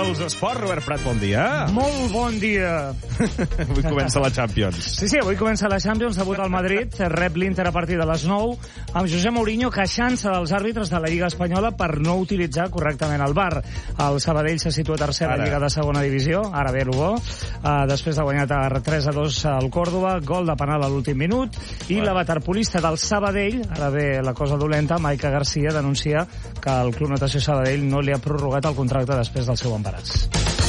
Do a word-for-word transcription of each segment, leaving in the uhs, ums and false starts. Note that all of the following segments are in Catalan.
dels esports. Robert Prat, bon dia. Molt bon dia. Avui comença la Champions. Sí, sí, avui comença la Champions, debut al Madrid, rep l'Inter a partir de les nou, amb José Mourinho queixant-se dels àrbitres de la Lliga Espanyola per no utilitzar correctament el V A R. El Sabadell se situa tercer a la Lliga de segona divisió, ara ve l'Ubó, uh, després de guanyar tres a dos al Córdoba, gol de penal a l'últim minut, i bueno. La waterpolista del Sabadell, ara ve la cosa dolenta, Maica Garcia denuncia que el Club Natació Sabadell no li ha prorrogat el contracte després del seu embaràs.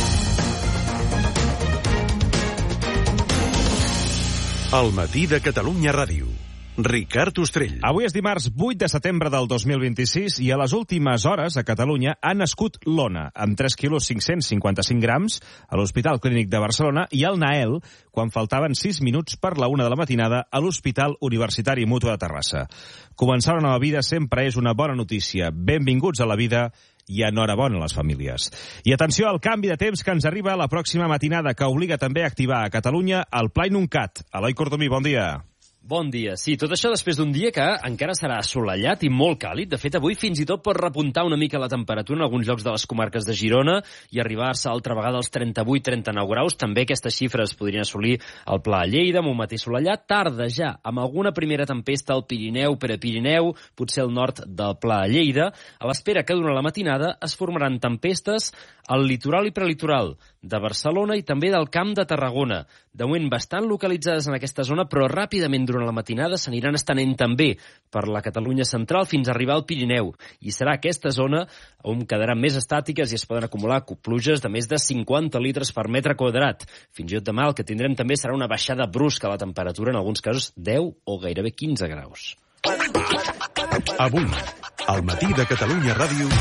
El matí de Catalunya Ràdio. Ricard Ostrell. Avui és dimarts vuit de setembre del dos mil vint-i-sis i a les últimes hores a Catalunya ha nascut l'Ona, amb tres quilos cinc-cents cinquanta-cinc grams, a l'Hospital Clínic de Barcelona, i el Nael, quan faltaven sis minuts per la una de la matinada, a l'Hospital Universitari Mútua de Terrassa. Començar una nova vida sempre és una bona notícia. Benvinguts a la vida i enhorabona a les famílies. I atenció al canvi de temps que ens arriba a la pròxima matinada, que obliga també a activar a Catalunya el Pla Inuncat. Eloi Cordomí, bon dia. Bon dia. Sí, tot això després d'un dia que encara serà assolellat i molt càlid. De fet, avui fins i tot pot repuntar una mica la temperatura en alguns llocs de les comarques de Girona i arribar-se altra vegada als trenta-vuit trenta nou graus. També aquestes xifres podrien assolir el Pla a Lleida, amb un matí assolellat. Tarda ja, amb alguna primera tempesta al Pirineu, Prepirineu, potser al nord del Pla a Lleida. A l'espera que durant la matinada es formaran tempestes al litoral i prelitoral de Barcelona i també del Camp de Tarragona. De moment bastant localitzades en aquesta zona, però ràpidament durant la matinada s'aniran estenent també per la Catalunya central fins a arribar al Pirineu. I serà aquesta zona on quedaran més estàtiques i es poden acumular pluges de més de cinquanta litres per metre quadrat. Fins i tot demà el que tindrem també serà una baixada brusca a la temperatura, en alguns casos deu o gairebé quinze graus. Avui, al matí de Catalunya Ràdio...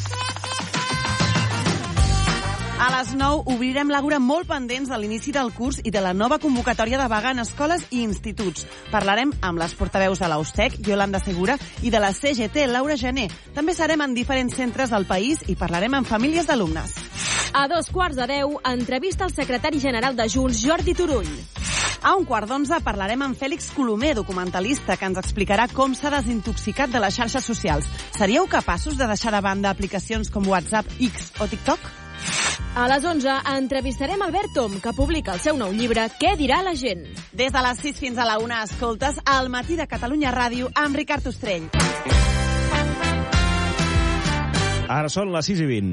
A les nou obrirem l'Àgora molt pendents de l'inici del curs i de la nova convocatòria de vaga en escoles i instituts. Parlarem amb les portaveus de l'A U S T E C, Yolanda Segura, i de la C G T, Laura Gené. També serem en diferents centres del país i parlarem amb famílies d'alumnes. A dos quarts de deu, entrevista al secretari general de Junts, Jordi Turull. A un quart d'onze parlarem amb Fèlix Colomer, documentalista, que ens explicarà com s'ha desintoxicat de les xarxes socials. Seríeu capaços de deixar de banda aplicacions com WhatsApp, X o TikTok? A les onze entrevistarem Albert Tom, que publica el seu nou llibre Què dirà la gent? Des de les sis fins a la una escoltes al matí de Catalunya Ràdio amb Ricard Ostrell. Ara són les sis i vint.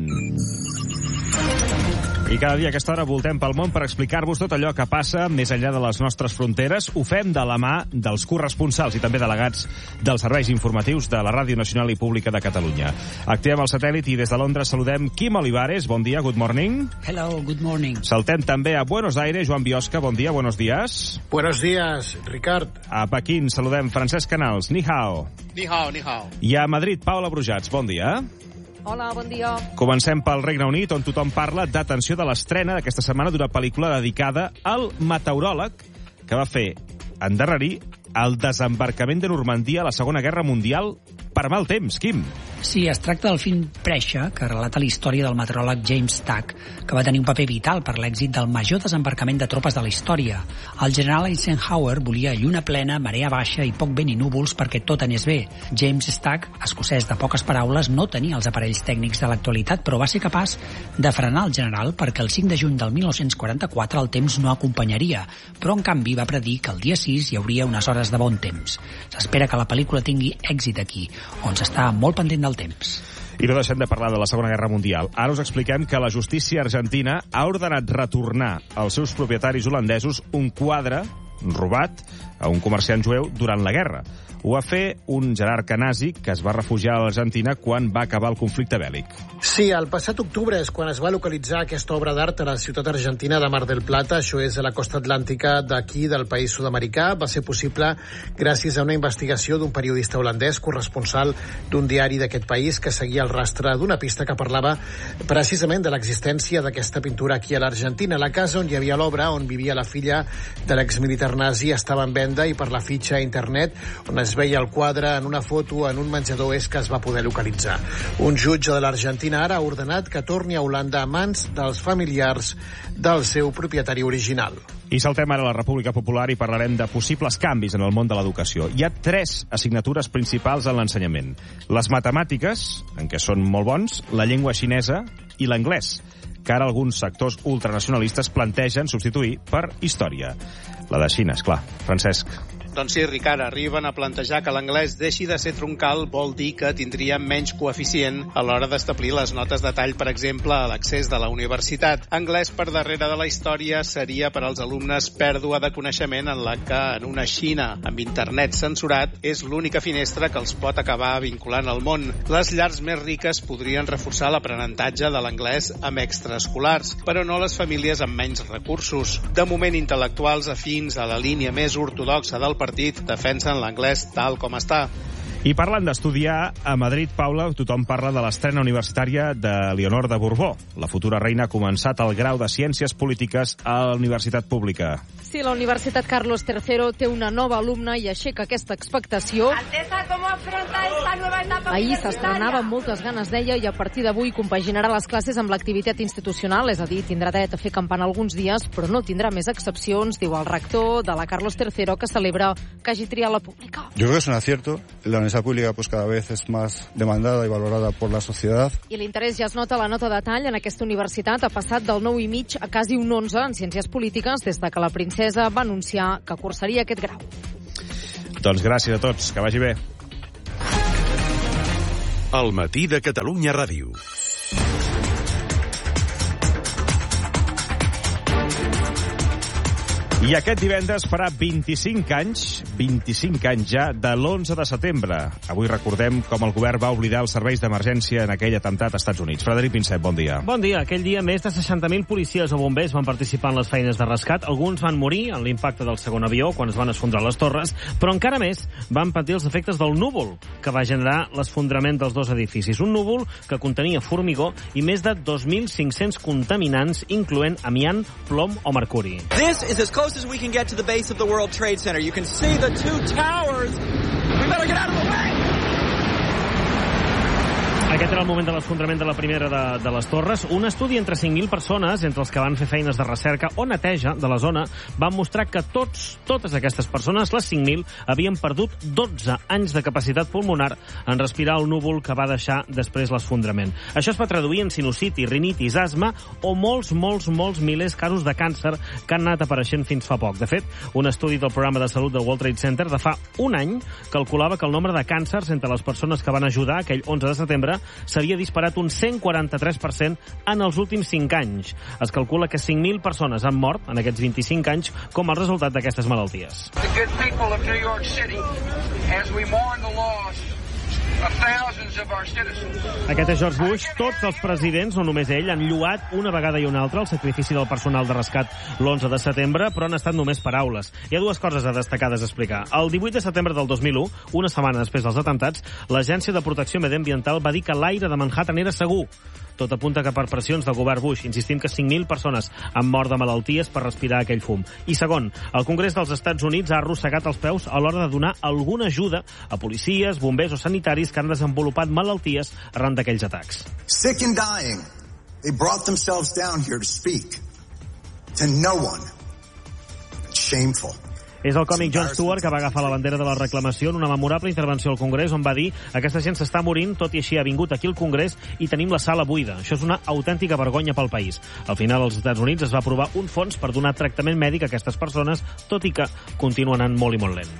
I cada dia a aquesta hora voltem pel món per explicar-vos tot allò que passa més enllà de les nostres fronteres. Ho fem de la mà dels corresponsals i també delegats dels serveis informatius de la Ràdio Nacional i Pública de Catalunya. Activem el satèl·lit i des de Londres saludem Quim Olivares. Bon dia, good morning. Hello, good morning. Saltem també a Buenos Aires, Joan Biosca. Bon dia, buenos días. Buenos días, Ricard. A Pequín saludem Francesc Canals. Ni hao. Ni hao, ni hao. I a Madrid, Paula Brujats. Bon dia. Hola, bon dia. Comencem pel Regne Unit, on tothom parla d'atenció de l'estrena d'aquesta setmana d'una pel·lícula dedicada al meteoròleg que va fer endarrerir el desembarcament de Normandia a la Segona Guerra Mundial per mal temps. Quim? Sí, es tracta del film Pressure, que relata la història del meteoròleg James Stack, que va tenir un paper vital per l'èxit del major desembarcament de tropes de la història. El general Eisenhower volia lluna plena, marea baixa i poc vent i núvols perquè tot anés bé. James Stack, escocès de poques paraules, no tenia els aparells tècnics de l'actualitat, però va ser capaç de frenar el general perquè el cinc de juny del dinou quaranta-quatre el temps no acompanyaria, però en canvi va predir que el dia sis hi hauria unes hores de bon temps. S'espera que la pel·lícula tingui èxit aquí, on s'està molt pendent del temps. I no deixem de parlar de la Segona Guerra Mundial. Ara us expliquem que la justícia argentina ha ordenat retornar als seus propietaris holandesos un quadre robat a un comerciant jueu durant la guerra. Ho va fer un jerarca nazi que es va refugiar a l'Argentina quan va acabar el conflicte bèl·lic. Sí, el passat octubre és quan es va localitzar aquesta obra d'art a la ciutat argentina de Mar del Plata. Això és a la costa atlàntica d'aquí, del país sud-americà. Va ser possible gràcies a una investigació d'un periodista holandès, corresponsal d'un diari d'aquest país, que seguia el rastre d'una pista que parlava precisament de l'existència d'aquesta pintura aquí a l'Argentina. La casa on hi havia l'obra, on vivia la filla de l'exmilitar nazi, estava en venda i per la fitxa a internet, on es veia el quadre en una foto en un menjador, és que es va poder localitzar. Un jutge de l'Argentina ara ha ordenat que torni a Holanda a mans dels familiars del seu propietari original. I saltem ara a la República Popular i parlarem de possibles canvis en el món de l'educació. Hi ha tres assignatures principals en l'ensenyament. Les matemàtiques, en què són molt bons, la llengua xinesa i l'anglès. que ara alguns sectors ultranacionalistes plantegen substituir per història. La de Xina, esclar. Francesc. Doncs sí, Ricard, arriben a plantejar que l'anglès deixi de ser troncal vol dir que tindria menys coeficient a l'hora d'establir les notes de tall, per exemple, a l'accés de la universitat. Anglès per darrere de la història seria per als alumnes pèrdua de coneixement en la que en una Xina amb internet censurat és l'única finestra que els pot acabar vinculant al món. Les llars més riques podrien reforçar l'aprenentatge de l'anglès amb extraescolars, però no les famílies amb menys recursos. De moment, intel·lectuals afins a la línia més ortodoxa del partit defensen l'anglès tal com està. I parlant d'estudiar, a Madrid, Paula, tothom parla de l'estrena universitària de Leonor de Borbó. La futura reina ha començat el grau de Ciències Polítiques a la Universitat Pública. Sí, la Universitat Carlos tercero té una nova alumna i aixeca aquesta expectació. Alteza, ¿cómo afronta esta nueva etapa Ahir s'estrenava amb moltes ganes, deia, i a partir d'avui compaginarà les classes amb l'activitat institucional, és a dir, tindrà dret a fer campana alguns dies, però no tindrà més excepcions, diu el rector de la Carlos tercero, que celebra que hagi triat la pública. Yo creo que es un acierto. La universidad pública pues cada vez es más demandada y valorada por la sociedad. I l'interès ja es nota a la nota de tall en aquesta universitat. Ha passat del nou i mig a quasi un onze en Ciències Polítiques des de que la princesa va anunciar que cursaria aquest grau. Doncs gràcies a tots, que vagi bé. El matí de Catalunya Ràdio. I aquest divendres farà vint-i-cinc anys, vint-i-cinc anys ja, de l'onze de setembre. Avui recordem com el govern va oblidar els serveis d'emergència en aquell atemptat als Estats Units. Frederic Pinsep, bon dia. Bon dia. Aquell dia més de seixanta mil policies o bombers van participar en les feines de rescat. Alguns van morir en l'impacte del segon avió, quan es van esfondrar les torres, però encara més van patir els efectes del núvol, que va generar l'esfondrament dels dos edificis. Un núvol que contenia formigó i més de dos mil cinc-cents contaminants, incloent amiant, plom o mercuri. This is as close as we can get to the base of the World Trade Center. You can see the two towers. We better get out of the way! Aquest era el moment de l'esfondrament de la primera de, de les torres. Un estudi entre cinc mil persones, entre els que van fer feines de recerca o neteja de la zona, van mostrar que tots, totes aquestes persones, les cinc mil, havien perdut dotze anys de capacitat pulmonar en respirar el núvol que va deixar després l'esfondrament. Això es va traduir en sinusitis, rinitis, asma o molts, molts, molts milers casos de càncer que han anat apareixent fins fa poc. De fet, un estudi del programa de salut del World Trade Center de fa un any calculava que el nombre de càncers entre les persones que van ajudar aquell onze de setembre s'havia disparat un cent quaranta-tres per cent en els últims cinc anys. Es calcula que cinc mil persones han mort en aquests vint-i-cinc anys com a resultat d'aquestes malalties. The good people of New York City, as we mourn the loss of thousands of our citizens. Aquest és George Bush. Tots els presidents, no només ell, han lloat una vegada i una altra el sacrifici del personal de rescat l'onze de setembre, però han estat només paraules. Hi ha dues coses a destacar a explicar. El divuit de setembre del dos mil u, una setmana després dels atemptats, l'Agència de Protecció Mediambiental va dir que l'aire de Manhattan era segur. Tot apunta que per pressions del govern Bush, insistim que cinc mil persones han mort de malalties per respirar aquell fum. I segon, el Congrés dels Estats Units ha arrossegat els peus a l'hora de donar alguna ajuda a policies, bombers o sanitaris que han desenvolupat malalties arran d'aquells atacs. Sick and dying, they brought themselves down here to speak to no one. It's shameful. És el còmic Jon Stewart que va agafar la bandera de la reclamació en una memorable intervenció al Congrés on va dir: aquesta gent s'està morint, tot i així ha vingut aquí al Congrés i tenim la sala buida. Això és una autèntica vergonya pel país. Al final, als Estats Units es va aprovar un fons per donar tractament mèdic a aquestes persones, tot i que continua anant molt i molt lent.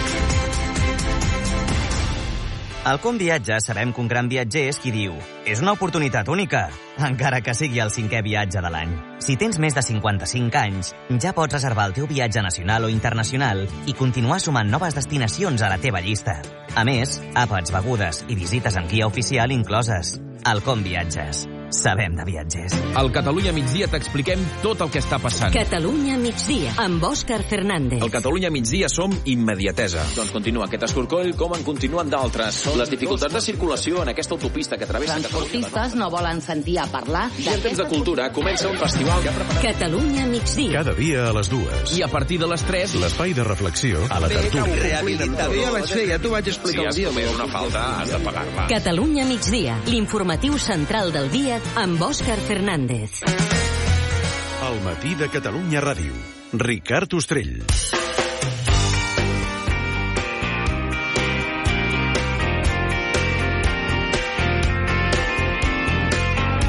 Al Com Viatge sabem que un gran viatger és qui diu: és una oportunitat única, encara que sigui el cinquè viatge de l'any. Si tens més de cinquanta-cinc anys, ja pots reservar el teu viatge nacional o internacional i continuar sumant noves destinacions a la teva llista. A més, àpats, begudes i visites amb guia oficial incloses. Al Com Viatges. Sabem de viatgers. Al Catalunya Migdia t'expliquem tot el que està passant. Catalunya Migdia, amb Òscar Fernández. Al Catalunya Migdia som immediatesa. Doncs continua aquest escorcoll com en continuen d'altres. Les dificultats de circulació en aquesta autopista que travessa Catalunya. Transportistes no volen sentir a parlar. I en temps de cultura comença un festival que ha preparat... Catalunya Migdia. Cada dia a les dues. I a partir de les tres... L'espai de reflexió a la tertúlia. Rehabilitador. Ja vaig fer, ja t'ho vaig explicar. Si has comès una falta, has de pagar-la. Catalunya Migdia, l'informatiu central del dia amb Òscar Fernández. El matí de Catalunya Ràdio. Ricard Ostrell.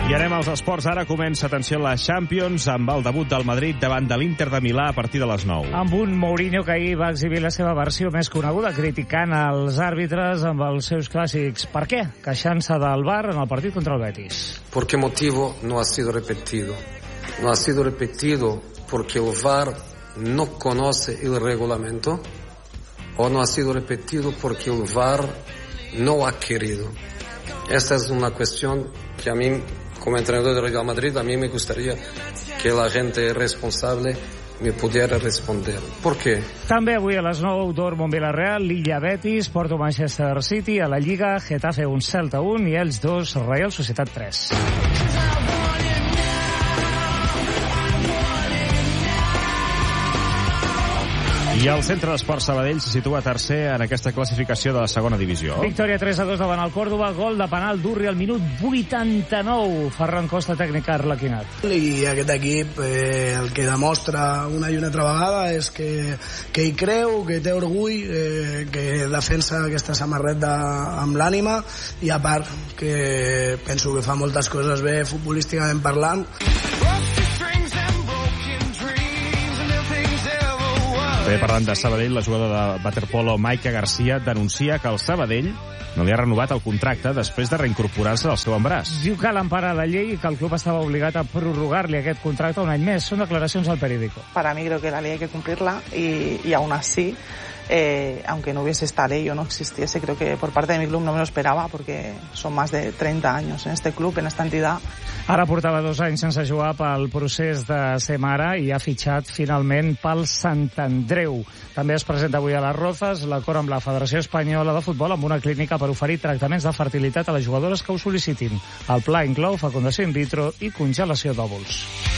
I anem als esports. Ara comença, atenció, la Champions amb el debut del Madrid davant de l'Inter de Milà a partir de les nou. Amb un Mourinho que ahir va exhibir la seva versió més coneguda, criticant els àrbitres amb els seus clàssics. Per què? Queixant-se del V A R en el partit contra el Betis. ¿Por qué motivo no ha sido repetido? No ha sido repetido porque el V A R no conoce el reglamento o no ha sido repetido porque el V A R no ha querido. Esta es una cuestión que a mí, como entrenador del Real Madrid, a mí me gustaría que la gente responsable me pudiera responder. ¿Por qué? També avui a les nou, Dortmund Villarreal, Lilla Betis, Porto Manchester City, a la Lliga, Getafe un Celta un i ells dos, Real Societat tres. I el Centre d'Esports Sabadell se situa tercer en aquesta classificació de la segona divisió. Victòria tres a dos davant el Córdoba, gol de penal d'Urri al minut vuitanta-nou. Ferran Costa, tècnic arlequinat. I aquest equip eh, el que demostra una i una altra vegada és que, que hi creu, que té orgull, eh, que defensa aquesta samarreta amb l'ànima i a part que penso que fa moltes coses bé futbolísticament parlant. Bé, parlant de Sabadell, la jugadora de waterpolo Maika Garcia denuncia que el Sabadell no li ha renovat el contracte després de reincorporar-se al seu embaràs. Diu que l'empara la llei i que el club estava obligat a prorrogar-li aquest contracte un any més. Són declaracions al Periódico. Para mí creo que la ley hay que cumplirla y, y aún así, eh, aunque no hubiese esta ley o no existiese, creo que por parte de mi club no me lo esperaba porque son más de treinta años en este club, en esta entidad. Ara portava dos anys sense jugar pel procés de ser mare i ha fitxat finalment pel Sant Andreu. També es presenta avui a les Rozas l'acord amb la Federació Espanyola de Futbol amb una clínica per oferir tractaments de fertilitat a les jugadores que ho sol·licitin. El pla inclou fecundació in vitro i congelació d'òvuls.